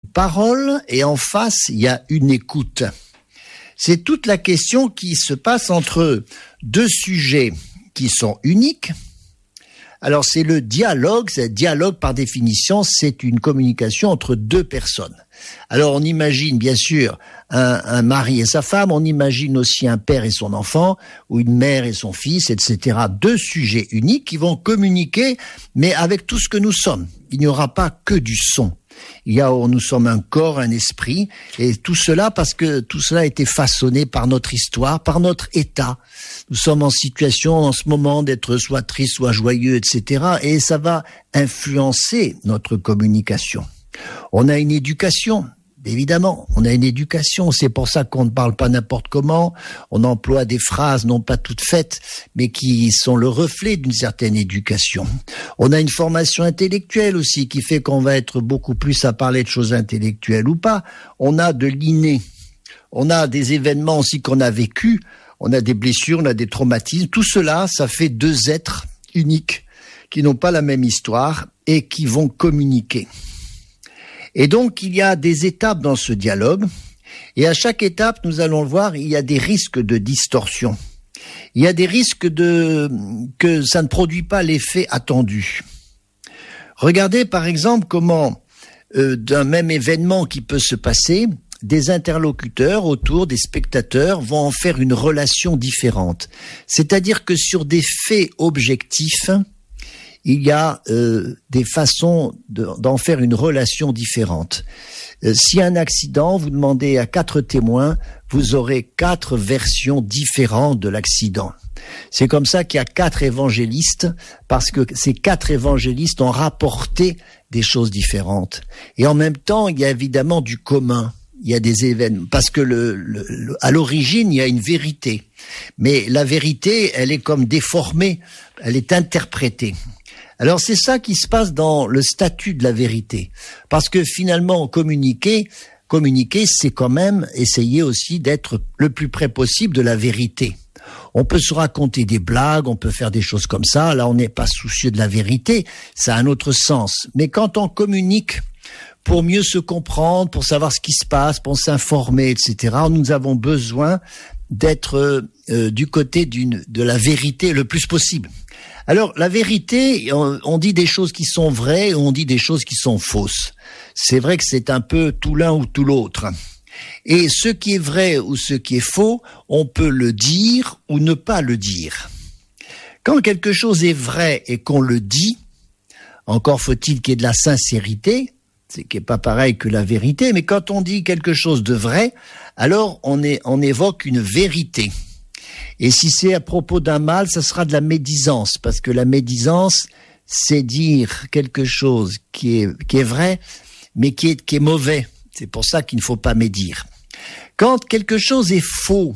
parole et en face, il y a une écoute. C'est toute la question qui se passe entre deux sujets qui sont uniques. Alors c'est le dialogue. Dialogue par définition, c'est une communication entre deux personnes. Alors on imagine bien sûr un mari et sa femme, on imagine aussi un père et son enfant, ou une mère et son fils, etc. Deux sujets uniques qui vont communiquer, mais avec tout ce que nous sommes. Il n'y aura pas que du son. Nous sommes un corps, un esprit, et tout cela parce que tout cela a été façonné par notre histoire, par notre état. Nous sommes en situation en ce moment d'être soit triste, soit joyeux, etc. Et ça va influencer notre communication. On a une éducation, évidemment, on a une éducation. C'est pour ça qu'on ne parle pas n'importe comment. On emploie des phrases non pas toutes faites, mais qui sont le reflet d'une certaine éducation. On a une formation intellectuelle aussi qui fait qu'on va être beaucoup plus à parler de choses intellectuelles ou pas. On a de l'inné. On a des événements aussi qu'on a vécus. On a des blessures, on a des traumatismes. Tout cela, ça fait deux êtres uniques qui n'ont pas la même histoire et qui vont communiquer. Et donc, il y a des étapes dans ce dialogue. Et à chaque étape, nous allons le voir, il y a des risques de distorsion. Il y a des risques que ça ne produit pas l'effet attendu. Regardez par exemple comment, d'un même événement qui peut se passer, des interlocuteurs autour des spectateurs vont en faire une relation différente. C'est-à-dire que sur des faits objectifs, il y a des façons d'en faire une relation différente. S'il y a un accident, vous demandez à 4 témoins, vous aurez 4 versions différentes de l'accident. C'est comme ça qu'il y a 4 évangélistes, parce que ces 4 évangélistes ont rapporté des choses différentes. Et en même temps, il y a évidemment du commun. Il y a des événements, parce que à l'origine, il y a une vérité. Mais la vérité, elle est comme déformée, elle est interprétée. Alors c'est ça qui se passe dans le statut de la vérité. Parce que finalement, communiquer, c'est quand même essayer aussi d'être le plus près possible de la vérité. On peut se raconter des blagues, on peut faire des choses comme ça. Là, on n'est pas soucieux de la vérité, ça a un autre sens. Mais quand on communique pour mieux se comprendre, pour savoir ce qui se passe, pour s'informer, etc., nous avons besoin d'être du côté de la vérité le plus possible. Alors, la vérité, on dit des choses qui sont vraies, on dit des choses qui sont fausses. C'est vrai que c'est un peu tout l'un ou tout l'autre. Et ce qui est vrai ou ce qui est faux, on peut le dire ou ne pas le dire. Quand quelque chose est vrai et qu'on le dit, encore faut-il qu'il y ait de la sincérité, c'est qui n'est pas pareil que la vérité, mais quand on dit quelque chose de vrai, alors on évoque une vérité. Et si c'est à propos d'un mal, ça sera de la médisance, parce que la médisance, c'est dire quelque chose qui est vrai, mais qui est mauvais. C'est pour ça qu'il ne faut pas médire. Quand quelque chose est faux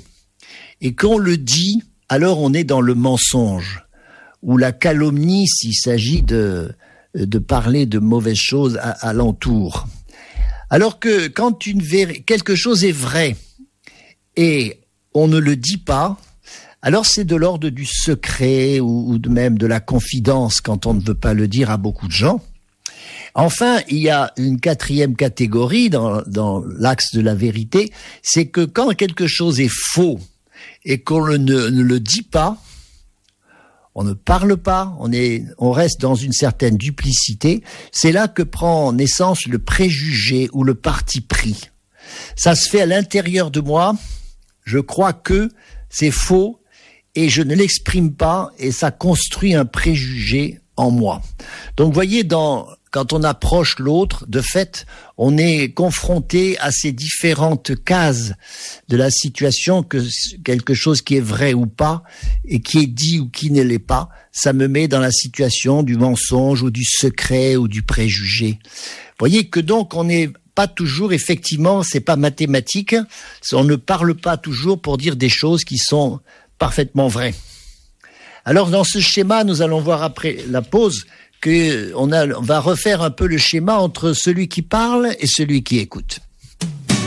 et qu'on le dit, alors on est dans le mensonge, ou la calomnie s'il s'agit de parler de mauvaises choses à l'entour. Alors que quand quelque chose est vrai et on ne le dit pas, alors c'est de l'ordre du secret ou même de la confidence quand on ne veut pas le dire à beaucoup de gens. Enfin, il y a une 4e catégorie dans l'axe de la vérité, c'est que quand quelque chose est faux et qu'on ne le dit pas, on ne parle pas, on reste dans une certaine duplicité, c'est là que prend naissance le préjugé ou le parti pris. Ça se fait à l'intérieur de moi, je crois que c'est faux et je ne l'exprime pas et ça construit un préjugé en moi. Donc vous voyez, quand on approche l'autre, de fait, on est confronté à ces différentes cases de la situation, que quelque chose qui est vrai ou pas, et qui est dit ou qui ne l'est pas, ça me met dans la situation du mensonge ou du secret ou du préjugé. Vous voyez que donc on n'est pas toujours, effectivement, c'est pas mathématique, on ne parle pas toujours pour dire des choses qui sont parfaitement vraies. Alors dans ce schéma, nous allons voir après la pause on va refaire un peu le schéma entre celui qui parle et celui qui écoute.